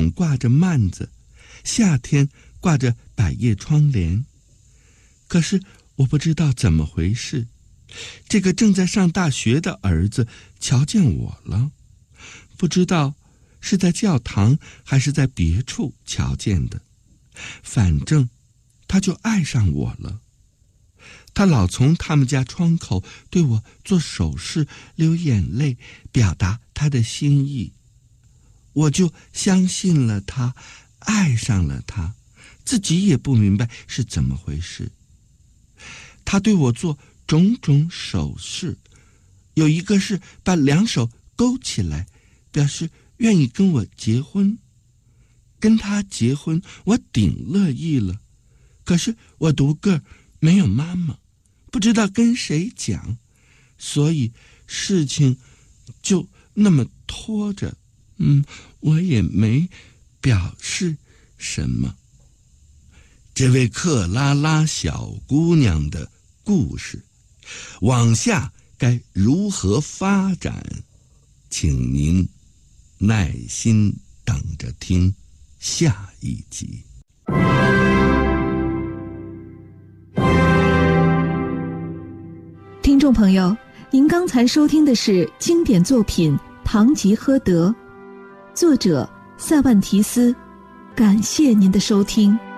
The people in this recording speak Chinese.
晚挂着幔子，夏天挂着百叶窗帘。可是我不知道怎么回事，这个正在上大学的儿子瞧见我了，不知道是在教堂还是在别处瞧见的，反正他就爱上我了。他老从他们家窗口对我做手势，流眼泪，表达他的心意。我就相信了他，爱上了他，自己也不明白是怎么回事。他对我做种种手势，有一个是把两手勾起来，表示愿意跟我结婚。跟他结婚，我顶乐意了。可是我独个没有妈妈，不知道跟谁讲，所以事情就那么拖着。我也没表示什么。这位克拉拉小姑娘的故事往下该如何发展，请您耐心等着听下一集。 听众朋友，您刚才收听的是经典作品《堂吉诃德》，作者塞万提斯。感谢您的收听。